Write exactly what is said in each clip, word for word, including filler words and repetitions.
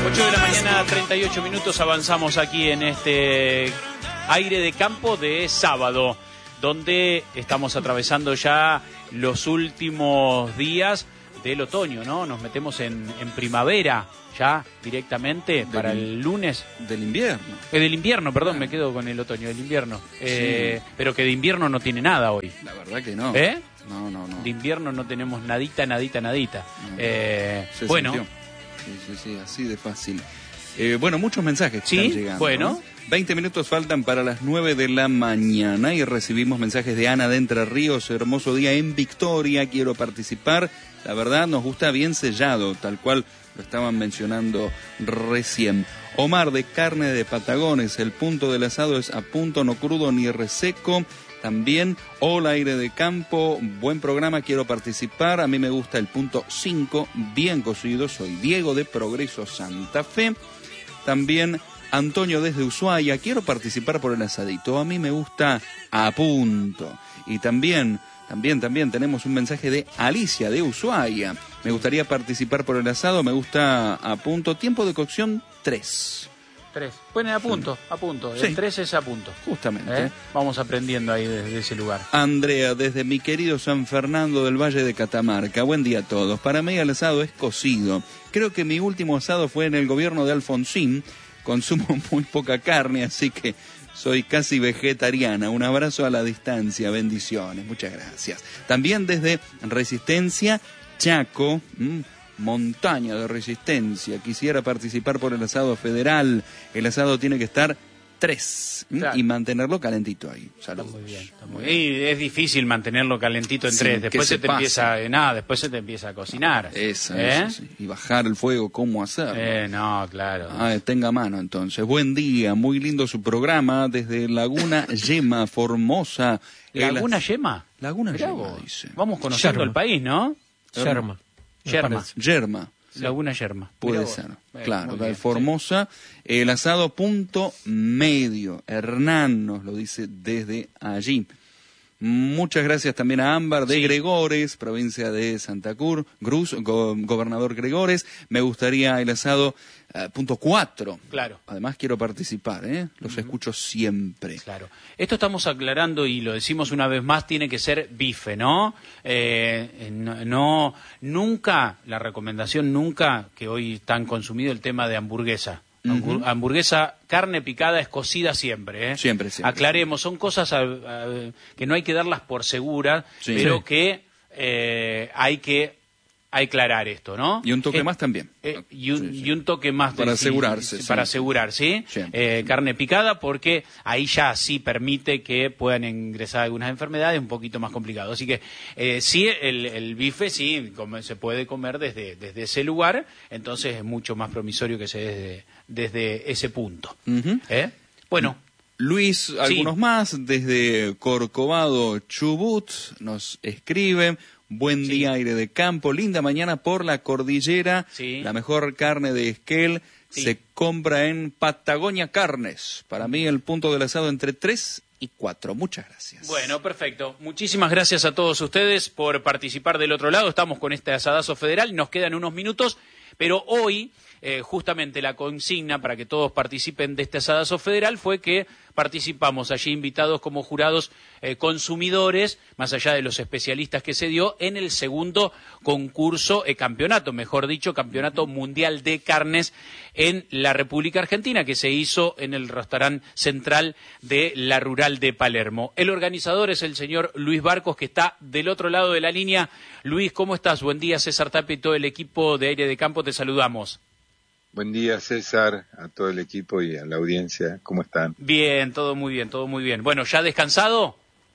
ocho de la mañana, treinta y ocho minutos, avanzamos aquí en este aire de campo de sábado, donde estamos atravesando ya los últimos días del otoño, ¿no? Nos metemos en, en primavera ya directamente del, para el lunes. Del invierno. Eh, del invierno, perdón, ah. me quedo con el otoño, del invierno. Eh, sí. Pero que de invierno no tiene nada hoy. La verdad que no. ¿Eh? No, no, no. De invierno no tenemos nadita, nadita, nadita. No, eh, se bueno. Sintió. Sí, sí, sí, así de fácil. Eh, bueno, muchos mensajes que sí, están llegando. Bueno. ¿no? veinte minutos faltan para las nueve de la mañana y recibimos mensajes de Ana de Entre Ríos. Hermoso día en Victoria, quiero participar. La verdad nos gusta bien sellado, tal cual lo estaban mencionando recién. Omar de Carne de Patagones, el punto del asado es a punto, no crudo ni reseco. También, hola aire de campo, buen programa, quiero participar. A mí me gusta el punto cinco, bien cocido. Soy Diego de Progreso Santa Fe. También Antonio desde Ushuaia, quiero participar por el asadito. A mí me gusta a punto. Y también, también, también tenemos un mensaje de Alicia de Ushuaia. Me gustaría participar por el asado, me gusta a punto. Tiempo de cocción, tres. Tres. Pone a punto, sí. a punto. El sí. tres es a punto. Justamente. ¿Eh? Vamos aprendiendo ahí desde ese lugar. Andrea, desde mi querido San Fernando del Valle de Catamarca. Buen día a todos. Para mí el asado es cocido. Creo que mi último asado fue en el gobierno de Alfonsín. Consumo muy poca carne, así que soy casi vegetariana. Un abrazo a la distancia. Bendiciones. Muchas gracias. También desde Resistencia, Chaco. Mmm, montaña de Resistencia. Quisiera participar por el asado federal. El asado tiene que estar tres claro. y mantenerlo calentito ahí. Saludos. Está muy bien, está muy bien. Y es difícil mantenerlo calentito en sí, tres. Después se, se te pase. empieza, eh, nada, después se te empieza a cocinar. Esa, ¿Eh? eso, sí. Y bajar el fuego, ¿cómo hacerlo? Eh, no, claro. Ah, tenga mano entonces. Buen día, muy lindo su programa desde Laguna Yema, Formosa. ¿Laguna el... Yema? Laguna Mirá Yema, vos. dice. Vamos conociendo Yerma. el país, ¿no? Yerma. Yerma. Yerma. Sí. Laguna Yerma. Puede Mirá ser, eh, claro. Bien, Formosa, sí. El asado punto medio. Hernán nos lo dice desde allí. Muchas gracias también a Ámbar de sí. Gregores, provincia de Santa Cruz, Cruz, go, gobernador Gregores. Me gustaría el asado uh, punto cuatro. Claro. Además quiero participar, ¿eh? Los uh-huh. escucho siempre. Claro. Esto estamos aclarando y lo decimos una vez más, tiene que ser bife, ¿no? Eh, no, no, nunca, la recomendación nunca, que hoy están consumido el tema de hamburguesa. Uh-huh. Hamburguesa, carne picada es cocida siempre, ¿eh? Siempre, siempre. Aclaremos, son cosas a, a, que no hay que darlas por seguras, sí. pero sí. que eh, hay que aclarar esto, ¿no? Y un toque eh, más también. Eh, y, un, sí, sí. y un toque más. Para de, asegurarse. Sí, sí. Para asegurar, ¿sí? Eh, carne picada, porque ahí ya sí permite que puedan ingresar algunas enfermedades un poquito más complicado. Así que eh, sí, el, el bife sí come, se puede comer desde, desde ese lugar, entonces es mucho más promisorio que se desde, desde ese punto. Uh-huh. ¿Eh? Bueno. Luis, algunos sí. más, desde Corcovado, Chubut, nos escriben. Buen sí. día, aire de campo, linda mañana por la cordillera, sí. la mejor carne de Esquel sí. se compra en Patagonia Carnes. Para mí el punto del asado entre tres y cuatro. Muchas gracias. Bueno, perfecto. Muchísimas gracias a todos ustedes por participar del otro lado. Estamos con este asadazo federal, nos quedan unos minutos, pero hoy eh, justamente la consigna para que todos participen de este asadazo federal fue que participamos allí invitados como jurados eh, consumidores, más allá de los especialistas que se dio, en el segundo concurso, eh, campeonato, mejor dicho, campeonato mundial de carnes en la República Argentina, que se hizo en el restaurante central de la Rural de Palermo. El organizador es el señor Luis Barcos, que está del otro lado de la línea. Luis, ¿cómo estás? Buen día, César Tapia y todo el equipo de Aire de Campo, te saludamos. Buen día, César, a todo el equipo y a la audiencia. ¿Cómo están? Bien, todo muy bien, todo muy bien. Bueno, ¿ya descansado?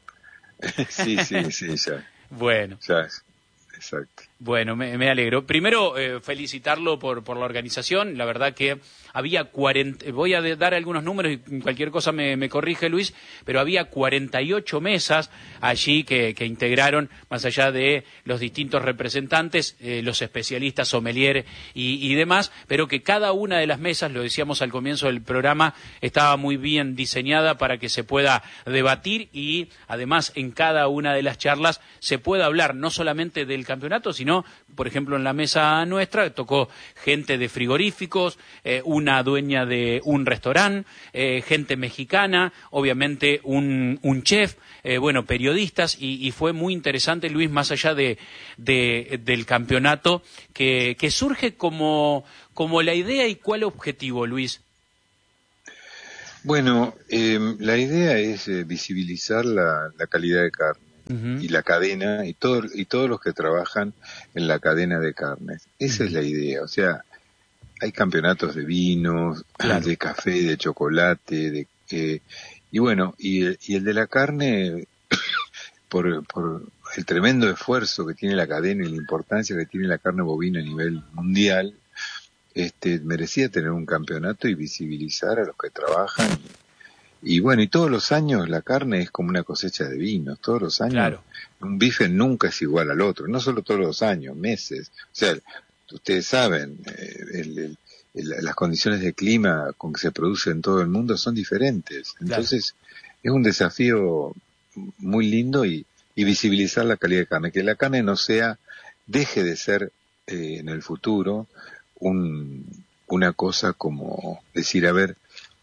sí, sí, sí, ya. Bueno. Ya, exacto. Bueno, me, me alegro. Primero, eh, felicitarlo por, por la organización. La verdad que había cuarenta, voy a dar algunos números y cualquier cosa me, me corrige Luis, pero había cuarenta y ocho mesas allí que, que integraron, más allá de los distintos representantes, eh, los especialistas, sommelier y, y demás, pero que cada una de las mesas, lo decíamos al comienzo del programa, estaba muy bien diseñada para que se pueda debatir y además en cada una de las charlas se pueda hablar no solamente del del campeonato, sino, por ejemplo, en la mesa nuestra tocó gente de frigoríficos, eh, una dueña de un restaurante, eh, gente mexicana, obviamente un, un chef, eh, bueno, periodistas, y, y fue muy interesante, Luis, más allá de, de del campeonato, que, que surge como, como la idea y cuál objetivo, Luis. Bueno, eh, la idea es eh, visibilizar la, la calidad de carne Uh-huh. y la cadena y todo y todos los que trabajan en la cadena de carnes. Esa Uh-huh. es la idea. O sea, hay campeonatos de vinos, claro. de café, de chocolate, de eh, y bueno, y, y el de la carne por, por el tremendo esfuerzo que tiene la cadena y la importancia que tiene la carne bovina a nivel mundial. Este, merecía tener un campeonato y visibilizar a los que trabajan. Y, y bueno, y todos los años la carne es como una cosecha de vinos. Todos los años claro. un bife nunca es igual al otro. No solo todos los años, meses. O sea, ustedes saben, eh, el, el, el, las condiciones de clima con que se produce en todo el mundo son diferentes. Entonces, claro. es un desafío muy lindo y, y visibilizar la calidad de carne. Que la carne no sea, deje de ser eh, en el futuro Un, una cosa como decir, a ver,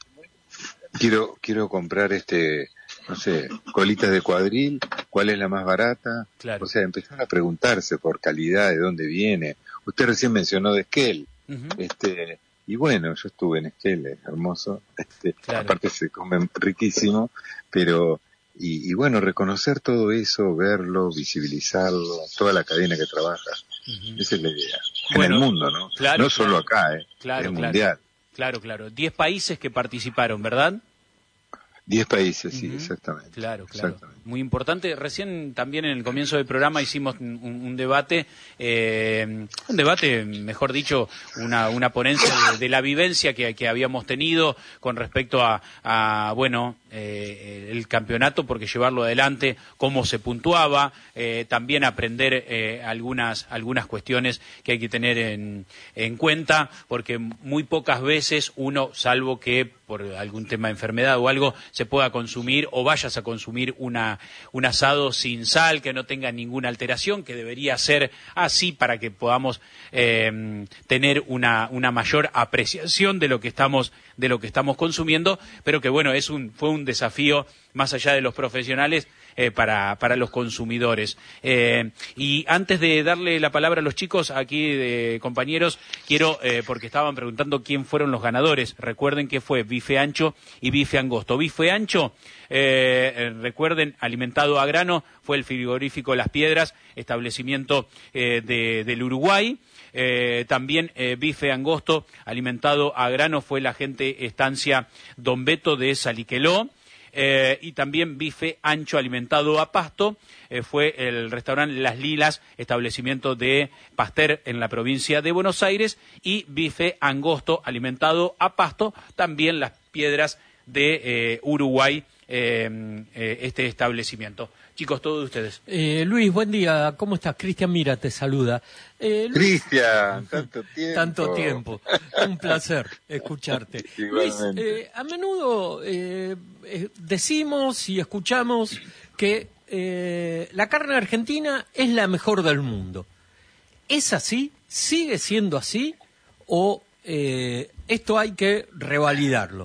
quiero quiero comprar este, no sé, colitas de cuadril, ¿cuál es la más barata? Claro. O sea, empezar a preguntarse por calidad, de dónde viene. Usted recién mencionó de Esquel, uh-huh. este, y bueno, yo estuve en Esquel, es hermoso, este, claro. aparte se come riquísimo, pero y, y bueno, reconocer todo eso, verlo, visibilizarlo, toda la cadena que trabaja. Uh-huh. Esa es la idea. Bueno, en el mundo, ¿no? Claro, no solo claro, acá, ¿eh? Claro, es claro, mundial. Claro, claro. Diez países que participaron, ¿verdad? Diez países, sí, uh-huh. exactamente. Claro, claro. Exactamente. Muy importante. Recién también en el comienzo del programa hicimos un, un debate, eh, un debate, mejor dicho, una, una ponencia de, de la vivencia que, que habíamos tenido con respecto a, a bueno, eh, el campeonato, porque llevarlo adelante, cómo se puntuaba, eh, también aprender eh, algunas, algunas cuestiones que hay que tener en, en cuenta, porque muy pocas veces uno, salvo que por algún tema de enfermedad o algo, se pueda consumir o vayas a consumir una, un asado sin sal, que no tenga ninguna alteración, que debería ser así para que podamos eh, tener una, una mayor apreciación de lo que estamos, de lo que estamos consumiendo, pero que bueno, es un, fue un desafío más allá de los profesionales, eh, para, para los consumidores. Eh, y antes de darle la palabra a los chicos aquí, de compañeros, quiero, eh, porque estaban preguntando quién fueron los ganadores, recuerden que fue bife ancho y bife angosto. Bife ancho, eh, recuerden, alimentado a grano, fue el frigorífico Las Piedras, establecimiento eh, de, del Uruguay. Eh, también eh, bife angosto alimentado a grano fue la gente estancia Don Beto de Saliqueló. Eh, y también bife ancho alimentado a pasto, eh, fue el restaurante Las Lilas, establecimiento de Pasteur en la provincia de Buenos Aires, y bife angosto alimentado a pasto, también Las Piedras de eh, Uruguay, eh, eh, este establecimiento. Chicos, todos ustedes. Eh, Luis, buen día. ¿Cómo estás? Cristian Mira te saluda. Eh, Cristian, tanto tiempo. Tanto tiempo. Un placer escucharte. Luis, eh, a menudo eh, eh, decimos y escuchamos que eh, la carne argentina es la mejor del mundo. ¿Es así? ¿Sigue siendo así? ¿O eh, esto hay que revalidarlo?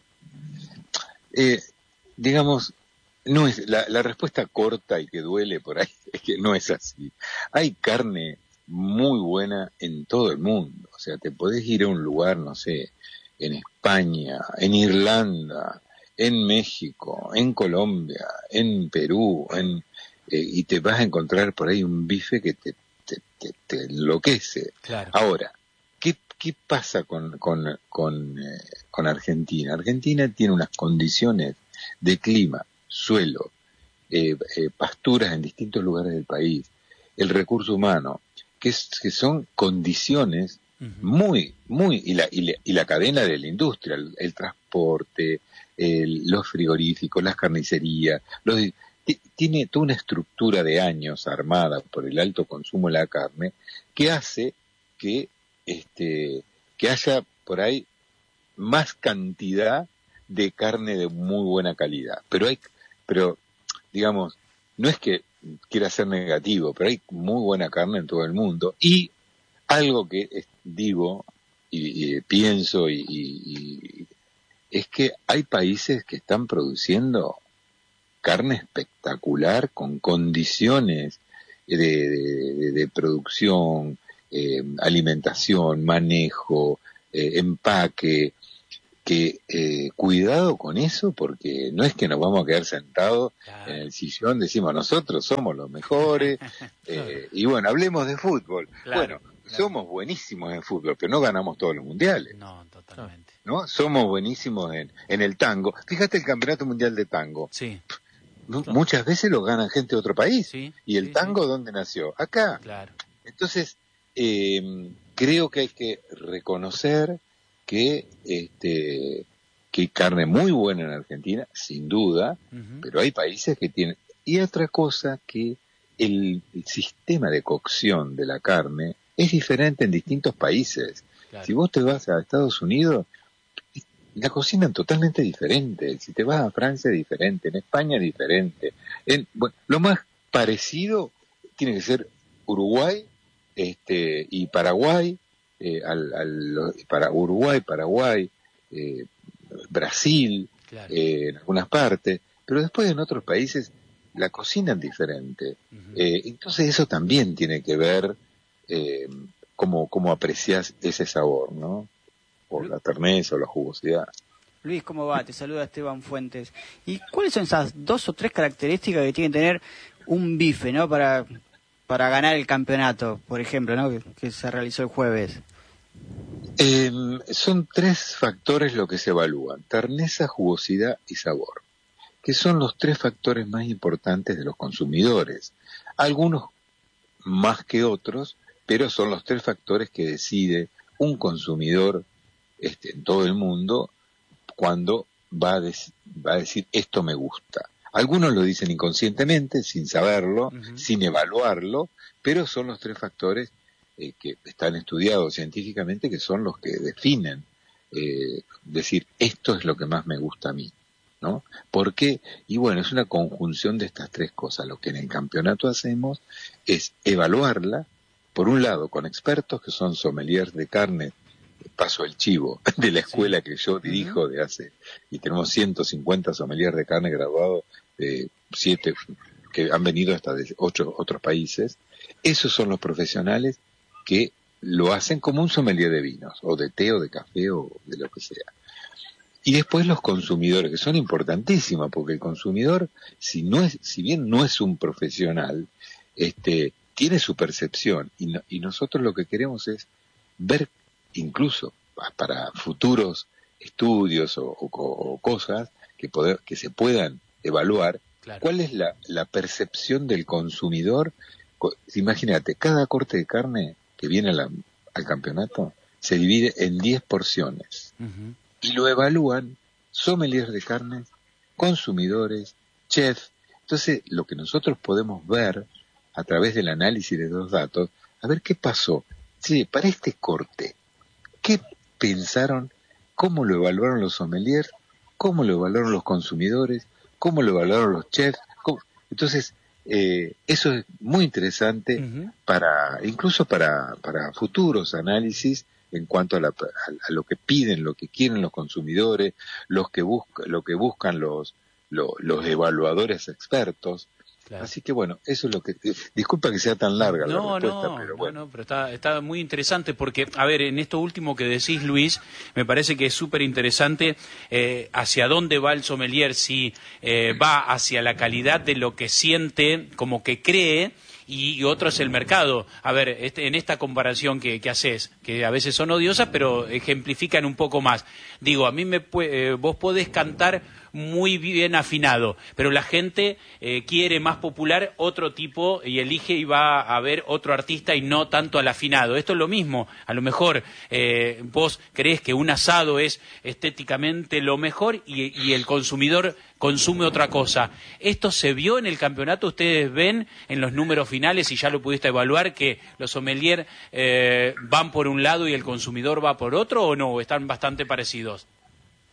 Eh, digamos... No es la, la respuesta corta y que duele por ahí es que no es así. Hay carne muy buena en todo el mundo. O sea, te podés ir a un lugar, no sé, en España, en Irlanda, en México, en Colombia, en Perú, en eh, y te vas a encontrar por ahí un bife que te te, te, te enloquece. Claro. Ahora, ¿qué qué pasa con con con, eh, con Argentina? Argentina tiene unas condiciones de clima, suelo, eh, eh, pasturas en distintos lugares del país, el recurso humano, que, es, que son condiciones uh-huh. muy, muy, y la, y la, y la cadena de la industria, el, el transporte, el, los frigoríficos, las carnicerías, los, t- tiene toda una estructura de años armada por el alto consumo de la carne, que hace que, este, que haya por ahí más cantidad de carne de muy buena calidad. Pero hay Pero, digamos, no es que quiera ser negativo, pero hay muy buena carne en todo el mundo. Y algo que es, digo y, y pienso y, y, y es que hay países que están produciendo carne espectacular con condiciones de, de, de producción, eh, alimentación, manejo, eh, empaque, que eh, cuidado con eso, porque no es que nos vamos a quedar sentados claro. en el sillón, decimos nosotros somos los mejores, eh, y bueno, hablemos de fútbol. Claro, bueno, claro. somos buenísimos en fútbol, pero no ganamos todos los mundiales. No, totalmente. ¿No? Somos buenísimos en, en el tango. Fíjate el Campeonato Mundial de Tango. Sí. M- muchas veces lo ganan gente de otro país. Sí, ¿Y el sí, tango sí. dónde nació? Acá. Claro. Entonces, eh, creo que hay que reconocer que este que hay carne muy buena en Argentina, sin duda, uh-huh. pero hay países que tienen... Y otra cosa, que el, el sistema de cocción de la carne es diferente en distintos países. Claro. Si vos te vas a Estados Unidos, la cocinan totalmente diferente. Si te vas a Francia, es diferente. En España, es diferente. En, bueno, lo más parecido tiene que ser Uruguay este y Paraguay, eh, al, al, para Uruguay, Paraguay, eh, Brasil, claro. eh, en algunas partes, pero después en otros países la cocinan diferente. Uh-huh. Eh, entonces eso también tiene que ver eh, cómo, cómo aprecias ese sabor, ¿no? O la terneza o la jugosidad. Luis, ¿cómo va? Te saluda Esteban Fuentes. ¿Y cuáles son esas dos o tres características que tiene que tener un bife, ¿no? Para, para ganar el campeonato, por ejemplo, ¿no? Que, que se realizó el jueves. Eh, son tres factores lo que se evalúan: terneza, jugosidad y sabor, que son los tres factores más importantes de los consumidores. Algunos más que otros, pero son los tres factores que decide un consumidor este, en todo el mundo cuando va a, dec- va a decir esto me gusta. Algunos lo dicen inconscientemente, sin saberlo, uh-huh. sin evaluarlo, pero son los tres factores eh, que están estudiados científicamente, que son los que definen, eh, decir esto es lo que más me gusta a mí, ¿no? ¿Por qué? Y bueno, es una conjunción de estas tres cosas. Lo que en el campeonato hacemos es evaluarla, por un lado, con expertos que son sommeliers de carne, paso el chivo, de la escuela sí. que yo dirijo de hace, y tenemos ciento cincuenta sommeliers de carne graduados de siete, que han venido hasta de ocho otros países. Esos son los profesionales que lo hacen como un sommelier de vinos, o de té, o de café, o de lo que sea. Y después los consumidores, que son importantísimos, porque el consumidor, si no es, si bien no es un profesional, este, tiene su percepción, y, no, y nosotros lo que queremos es ver, incluso para futuros estudios o, o, o cosas que poder, que se puedan evaluar, claro. cuál es la, la percepción del consumidor. Imagínate, cada corte de carne que viene a la, al campeonato se divide en diez porciones. Uh-huh. Y lo evalúan sommeliers de carne, consumidores, chefs. Entonces, lo que nosotros podemos ver a través del análisis de los datos, a ver qué pasó. Sí, para este corte, ¿qué pensaron? ¿Cómo lo evaluaron los sommeliers? ¿Cómo lo evaluaron los consumidores? ¿Cómo lo evaluaron los chefs? ¿Cómo? Entonces, eh, eso es muy interesante uh-huh. para, incluso para, para futuros análisis en cuanto a, la, a, a lo que piden, lo que quieren los consumidores, los que buscan, lo que buscan los, los, los evaluadores expertos. Claro. Así que bueno, eso es lo que... Disculpa que sea tan larga no, la respuesta, no, pero bueno. No, no, pero está, está muy interesante porque, a ver, en esto último que decís, Luis, me parece que es súper interesante eh, hacia dónde va el sommelier, si eh, va hacia la calidad de lo que siente, como que cree, y, y otro es el mercado. A ver, este, en esta comparación que, que haces, que a veces son odiosas, pero ejemplifican un poco más. Digo, a mí me eh, vos podés cantar muy bien afinado, pero la gente eh, quiere más popular otro tipo y elige y va a ver otro artista y no tanto al afinado. Esto es lo mismo, a lo mejor eh, vos creés que un asado es estéticamente lo mejor y, y el consumidor consume otra cosa. ¿Esto se vio en el campeonato? ¿Ustedes ven en los números finales, y ya lo pudiste evaluar, que los sommeliers eh, van por un lado y el consumidor va por otro, o no? ¿Están bastante parecidos?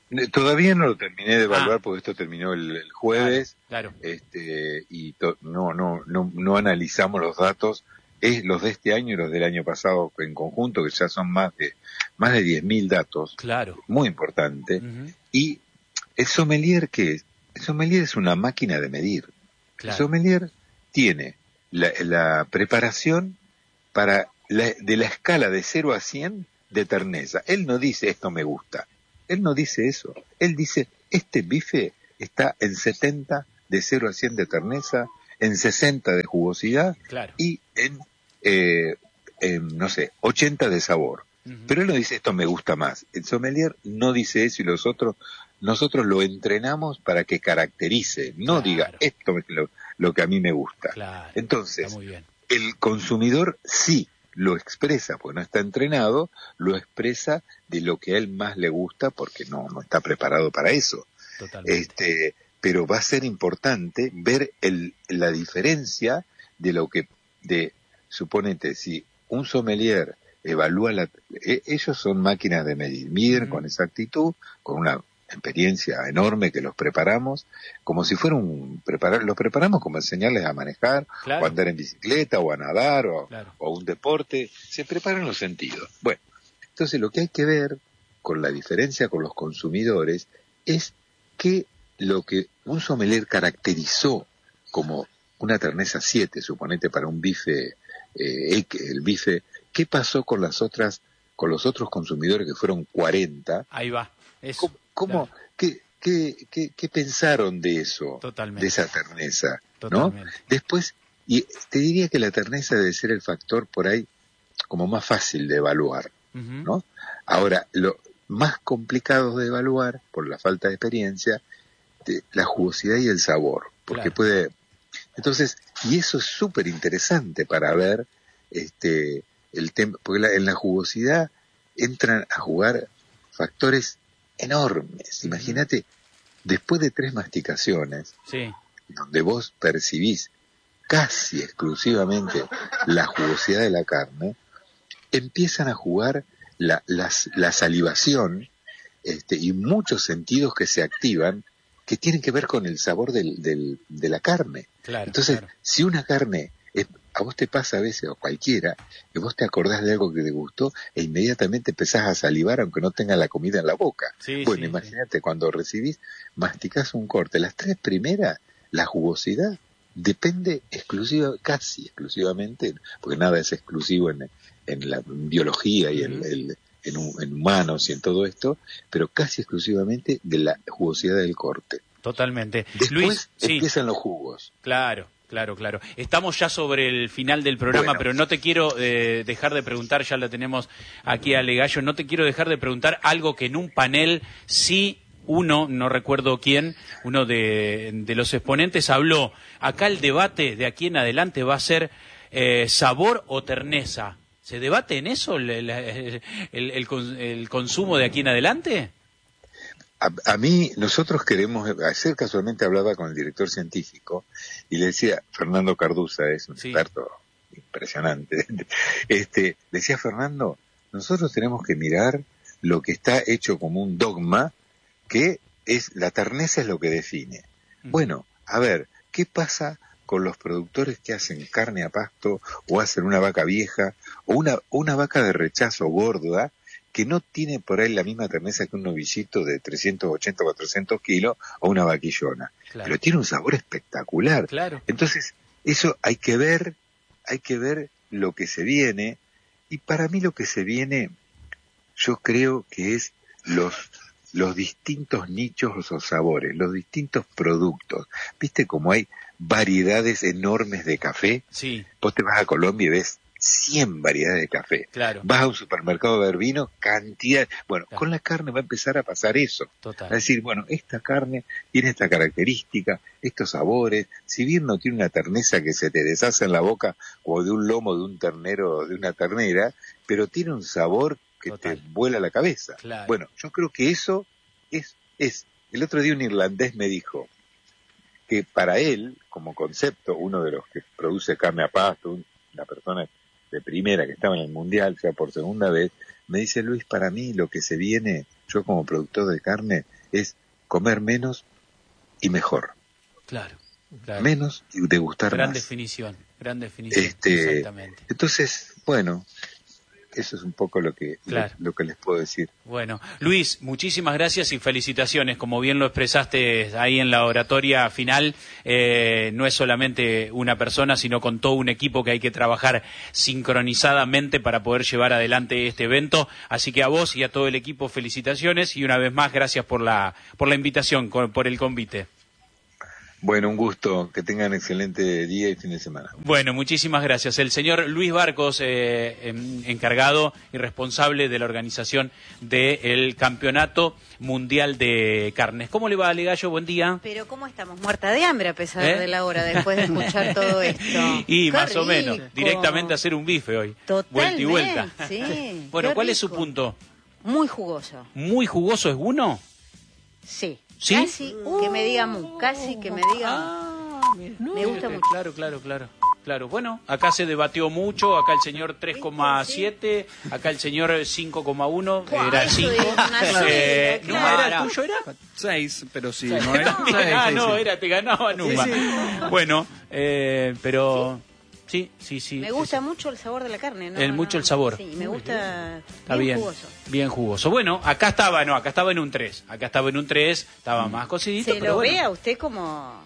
Todavía no lo terminé de evaluar Ah. porque esto terminó el, el jueves. Claro, claro. Este, y to, no, no, no, no analizamos los datos, es los de este año y los del año pasado en conjunto, que ya son más de, más de diez mil datos. Claro. Muy importante. Uh-huh. Y el sommelier, ¿qué es? El sommelier es una máquina de medir. Claro. El sommelier tiene la, la preparación para la, de la escala de cero a cien de terneza. Él no dice esto me gusta. Él no dice eso. Él dice este bife está en setenta de cero a cien de terneza, en sesenta de jugosidad Claro. y en, eh, en, no sé, ochenta de sabor. Uh-huh. Pero él no dice esto me gusta más. El sommelier no dice eso y los otros, nosotros lo entrenamos para que caracterice, no claro. diga esto es lo, lo que a mí me gusta. Claro. Entonces, está muy bien. El consumidor sí lo expresa, porque no está entrenado, lo expresa de lo que a él más le gusta, porque no, no está preparado para eso. Totalmente. Este, pero va a ser importante ver el, la diferencia de lo que, de, suponete, si un sommelier evalúa la, eh, ellos son máquinas de medir, miden uh-huh. con exactitud, con una experiencia enorme que los preparamos, como si fuera un preparar, los preparamos como enseñarles a manejar, claro. o a andar en bicicleta, o a nadar, o, claro. o a un deporte, se preparan los sentidos. Bueno, entonces lo que hay que ver con la diferencia con los consumidores es que lo que un sommelier caracterizó como una terneza siete, suponete para un bife, eh, el bife, ¿qué pasó con las otras, con los otros consumidores que fueron cuarenta? Ahí va. Eso, ¿Cómo, cómo claro. ¿qué, qué, qué, qué pensaron de eso? Totalmente. De esa terneza, Totalmente. ¿no? Después, y te diría que la terneza debe ser el factor por ahí como más fácil de evaluar, uh-huh. ¿no? Ahora, lo más complicado de evaluar, por la falta de experiencia, de la jugosidad y el sabor, porque claro. puede... Entonces, y eso es súper interesante para ver, este, el tem- porque la, en la jugosidad entran a jugar factores enormes. Imagínate, después de tres masticaciones, sí. donde vos percibís casi exclusivamente la jugosidad de la carne, empiezan a jugar la, la, la salivación este, y muchos sentidos que se activan que tienen que ver con el sabor del, del, de la carne. Claro, Entonces, claro. si una carne... Es, a vos te pasa a veces, o cualquiera, que vos te acordás de algo que te gustó e inmediatamente empezás a salivar aunque no tengas la comida en la boca. Sí, bueno, sí, imagínate, sí. cuando recibís, masticás un corte. Las tres primeras, la jugosidad depende exclusiva, casi exclusivamente, porque nada es exclusivo en, en la biología y en, uh-huh. el, en, en humanos y en todo esto, pero casi exclusivamente de la jugosidad del corte. Totalmente. Después Luis, empiezan sí. los jugos. Claro. Claro, claro. Estamos ya sobre el final del programa, bueno. pero no te quiero eh, dejar de preguntar, ya la tenemos aquí a Legallo, no te quiero dejar de preguntar algo que en un panel sí uno, no recuerdo quién, uno de, de los exponentes habló. Acá el debate de aquí en adelante va a ser eh, sabor o terneza. ¿Se debate en eso el, el, el, el, el consumo de aquí en adelante? A, a mí, nosotros queremos, ayer casualmente hablaba con el director científico y le decía, Fernando Carduza es un sí. experto impresionante, este, decía Fernando, nosotros tenemos que mirar lo que está hecho como un dogma, que es, la terneza es lo que define. Uh-huh. Bueno, a ver, ¿qué pasa con los productores que hacen carne a pasto o hacen una vaca vieja o una, una vaca de rechazo gorda, que no tiene por ahí la misma terneza que un novillito de trescientos ochenta o cuatrocientos kilos o una vaquillona, claro. pero tiene un sabor espectacular. Claro. Entonces, eso hay que ver, hay que ver lo que se viene, y para mí lo que se viene, yo creo que es los, los distintos nichos o sabores, los distintos productos. ¿Viste cómo hay variedades enormes de café? Sí. Vos te vas a Colombia y ves cien variedades de café. Claro. Vas a un supermercado a ver vino, cantidad. Bueno, claro. con la carne va a empezar a pasar eso. Total. Es decir, bueno, esta carne tiene esta característica, estos sabores, si bien no tiene una terneza que se te deshace en la boca como de un lomo de un ternero o de una ternera, pero tiene un sabor que Total. Te vuela la cabeza. Claro. Bueno, yo creo que eso es, es. El otro día un irlandés me dijo que para él, como concepto, uno de los que produce carne a pasto, una persona de primera que estaba en el mundial, ya por segunda vez, me dice, Luis, para mí lo que se viene, yo como productor de carne, es comer menos y mejor. Claro, claro. Menos y degustar gran más. Definición, gran definición, este, exactamente. Entonces, bueno, eso es un poco lo que, claro. lo, lo que les puedo decir. Bueno, Luis, muchísimas gracias y felicitaciones. Como bien lo expresaste ahí en la oratoria final, eh, no es solamente una persona, sino con todo un equipo que hay que trabajar sincronizadamente para poder llevar adelante este evento. Así que a vos y a todo el equipo, felicitaciones y una vez más, gracias por la, por la invitación, por el convite. Bueno, un gusto, que tengan excelente día y fin de semana. Bueno, muchísimas gracias. El señor Luis Barcos, eh, encargado y responsable de la organización del Campeonato Mundial de Carnes. ¿Cómo le va, Ale Gallo? Buen día. Pero ¿cómo estamos? Muerta de hambre a pesar ¿Eh? de la hora, después de escuchar todo esto. Y ¡Qué más o menos, rico! directamente a hacer un bife hoy. Totalmente, vuelta y vuelta. Sí, Bueno, qué ¿cuál es su rico. punto? Muy jugoso. ¿Muy jugoso es uno? Sí. ¿Sí? Casi que me diga mu, casi que me diga mu. Ah, mira, Me gusta fíjate, mucho. Claro, claro, claro. Claro, bueno, acá se debatió mucho, acá el señor tres coma siete, acá el señor cinco coma uno, Buah, era eso cinco. es una Eh, cera, ¿Numa claro. era tuyo, era? Seis, pero sí, ¿no es? También, Sí, ah, sí, no, sí. era, te ganaba Numa. Bueno, eh, pero... Sí, sí, sí. Me gusta es- mucho el sabor de la carne, ¿no? El mucho el sabor. Sí, me gusta Está bien, bien, jugoso. bien jugoso. Bueno, acá estaba, no, acá estaba en un tres. Acá estaba en un tres, estaba más cocidito, Se pero lo bueno. ve a usted como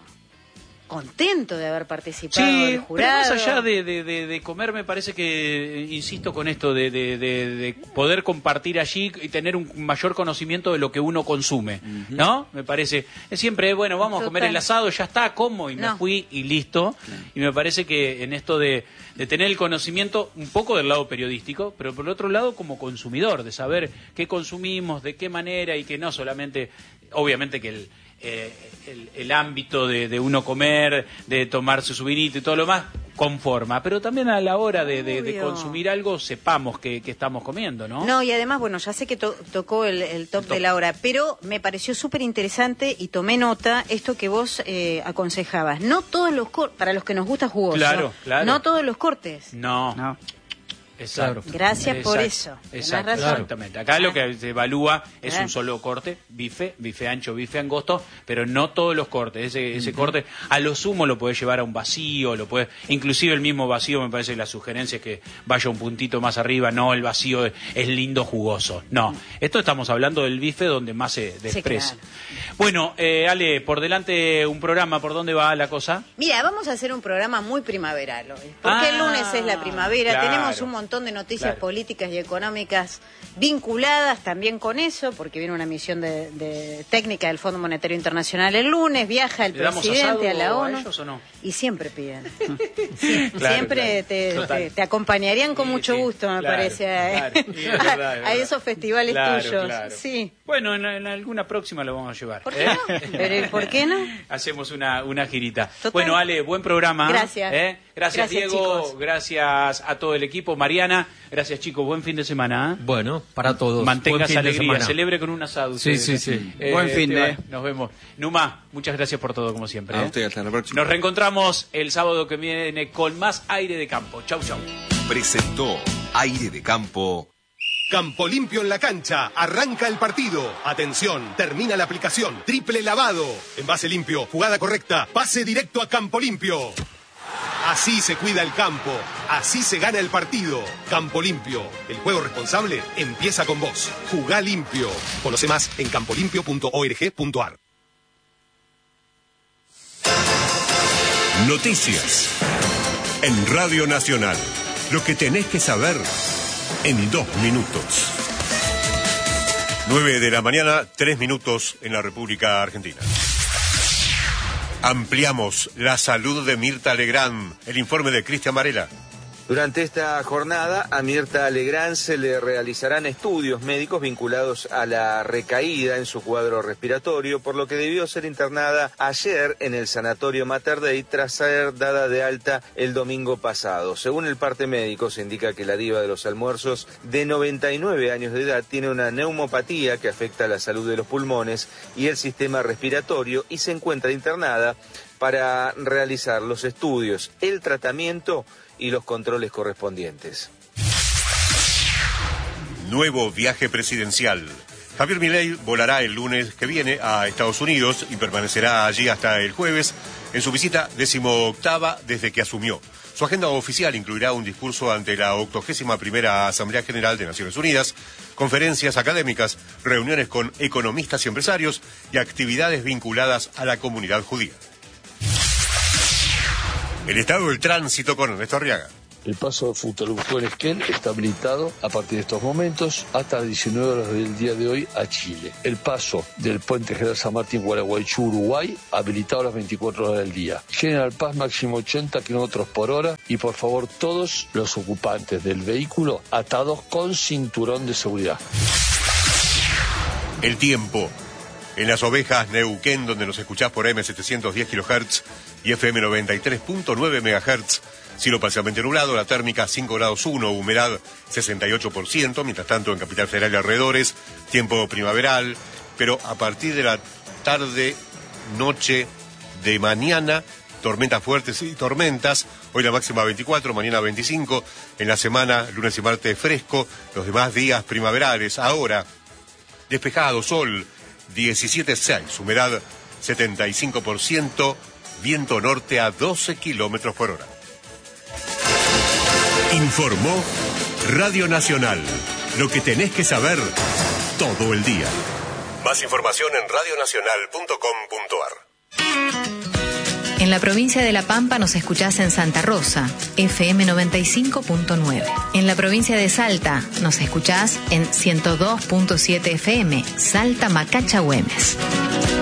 contento de haber participado Sí, del pero jurado. más allá de, de, de, de comer, me parece que, eh, insisto con esto, de, de, de, de poder compartir allí y tener un mayor conocimiento de lo que uno consume, ¿no? Me parece, es siempre, bueno, vamos a comer Total. el asado, ya está, como, y me No. fui y listo. Y me parece que en esto de, de tener el conocimiento, un poco del lado periodístico, pero por el otro lado como consumidor, de saber qué consumimos, de qué manera, y que no solamente, obviamente que el... Eh, el, el ámbito de, de uno comer, de tomarse su vinito y todo lo más, conforma. Pero también a la hora de, de- de Obvio. consumir algo, sepamos que, que estamos comiendo, ¿no? No, y además, bueno, ya sé que to- tocó el, el top El top. de la hora, pero me pareció súper interesante y tomé nota esto que vos eh, aconsejabas. No todos los cortes, para los que nos gusta jugoso, Claro, claro. no todos los cortes. No. No. Exacto. Gracias por Exacto, eso. Tenés Exacto, razón. exactamente. Acá lo que se evalúa es Ah. un solo corte, bife, bife ancho, bife angosto, pero no todos los cortes. Ese, ese corte, a lo sumo lo puedes llevar a un vacío, lo puedes, inclusive el mismo vacío, me parece que la sugerencia es que vaya un puntito más arriba. No, el vacío es, es lindo, jugoso. No, esto estamos hablando del bife donde más se desprecia. claro. Bueno, eh, Ale, por delante un programa, ¿por dónde va la cosa? Mira, vamos a hacer un programa muy primaveral hoy, porque Ah, el lunes es la primavera, claro. tenemos un montón de noticias Claro. políticas y económicas vinculadas también con eso, porque viene una misión de, de técnica del Fondo Monetario Internacional el lunes, viaja el ¿Le damos presidente a asado la a ONU ellos o no? y siempre piden. Sí, Claro, siempre claro. te, Total. te- te acompañaría con Sí, mucho sí, gusto, me claro, parece, a, claro. Sí, es verdad, es a verdad. esos festivales Claro, tuyos. claro. Sí. Bueno, en, en alguna próxima lo vamos a llevar. ¿Por qué ¿eh? no? Pero ¿y por qué no? Hacemos una, una girita. Total. Bueno, Ale, buen programa. Gracias. ¿eh? Gracias, Gracias, Diego. chicos. Gracias a todo el equipo. Mariana, gracias, chicos. Buen fin de semana. ¿eh? Bueno, para todos. Mantenga Buen fin esa de alegría. semana. Celebre con un asado. Sí, ustedes, sí, ¿eh? sí. Eh, Buen fin de- Esteban, Nos vemos. Numa, muchas gracias por todo, como siempre. A ¿eh? usted, hasta la próxima. Nos reencontramos el sábado que viene con más aire de campo. Chau, chau. Presentó Aire de Campo. Campo limpio en la cancha, arranca el partido. Atención, termina la aplicación. Triple lavado. Envase limpio, jugada correcta, pase directo a Campo Limpio. Así se cuida el campo, así se gana el partido. Campo Limpio, el juego responsable empieza con vos. Jugá limpio. Conoce más en campolimpio punto org punto ar. Noticias. En Radio Nacional. Lo que tenés que saber en dos minutos. Nueve de la mañana, tres minutos en la República Argentina. Ampliamos la salud de Mirta Legrand. El informe de Cristian Varela. Durante esta jornada, a Mirta Legrand se le realizarán estudios médicos vinculados a la recaída en su cuadro respiratorio, por lo que debió ser internada ayer en el Sanatorio Mater Dei tras ser dada de alta el domingo pasado. Según el parte médico, se indica que la diva de los almuerzos, de noventa y nueve años de edad, tiene una neumopatía que afecta la salud de los pulmones y el sistema respiratorio y se encuentra internada para realizar los estudios, el tratamiento y los controles correspondientes. Nuevo viaje presidencial. Javier Milei volará el lunes que viene a Estados Unidos y permanecerá allí hasta el jueves en su visita decimoctava desde que asumió. Su agenda oficial incluirá un discurso ante la octogésima primera Asamblea General de Naciones Unidas, conferencias académicas, reuniones con economistas y empresarios y actividades vinculadas a la comunidad judía. El estado del tránsito con Ernesto Arriaga. El paso de Futaleufú en Esquel está habilitado a partir de estos momentos hasta las diecinueve horas del día de hoy a Chile. El paso del puente General San Martín Gualeguaychú, Uruguay, habilitado a las veinticuatro horas del día. General Paz máximo ochenta kilómetros por hora y por favor todos los ocupantes del vehículo atados con cinturón de seguridad. El tiempo. En Las Ovejas, Neuquén, donde nos escuchás por M setecientos diez kilohertz y F M noventa y tres punto nueve megahertz. Cielo parcialmente nublado, la térmica cinco grados uno, humedad sesenta y ocho por ciento, mientras tanto en Capital Federal y alrededores, tiempo primaveral, pero a partir de la tarde, noche de mañana, tormentas fuertes y tormentas, hoy la máxima veinticuatro, mañana veinticinco, en la semana, lunes y martes fresco, los demás días primaverales, ahora despejado, sol, diecisiete punto seis, humedad setenta y cinco por ciento, viento norte a doce kilómetros por hora. Informó Radio Nacional. Lo que tenés que saber todo el día. Más información en radio nacional punto com punto a r. En la provincia de La Pampa nos escuchás en Santa Rosa, F M noventa y cinco punto nueve. En la provincia de Salta nos escuchás en ciento dos punto siete F M, Salta Macacha Güemes.